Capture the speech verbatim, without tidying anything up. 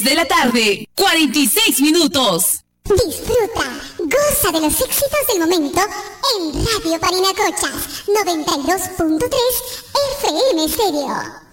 de la tarde, cuarenta y seis minutos. Disfruta, goza de los éxitos del momento en Radio Parinacochas noventa y dos punto tres F M Stereo.